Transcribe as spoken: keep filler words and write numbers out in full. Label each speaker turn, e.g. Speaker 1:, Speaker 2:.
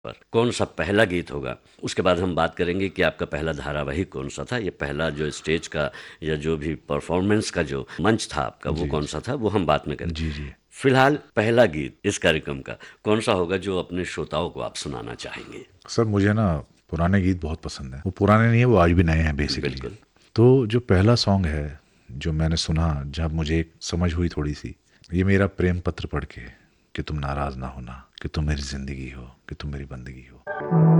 Speaker 1: पर कौन सा पहला गीत होगा? उसके बाद हम बात करेंगे कि आपका पहला धारावाहिक कौन सा था, ये पहला जो स्टेज का या जो भी परफॉर्मेंस का जो मंच था आपका वो
Speaker 2: जी,
Speaker 1: कौन सा था, वो हम बाद में करें।
Speaker 2: जी, जी।
Speaker 1: फिलहाल पहला गीत इस कार्यक्रम का कौन सा होगा जो अपने श्रोताओं को आप सुनाना चाहेंगे?
Speaker 2: सर मुझे ना पुराने गीत बहुत पसंद हैं। वो पुराने नहीं है, वो आज भी नए हैं बेसिकली।
Speaker 1: बिल्कुल।
Speaker 2: तो जो पहला सॉन्ग है जो मैंने सुना जब मुझे एक समझ हुई थोड़ी सी, ये मेरा प्रेम पत्र पढ़ के, कि तुम नाराज ना होना, कि तुम मेरी जिंदगी हो, कि तुम मेरी बंदगी हो।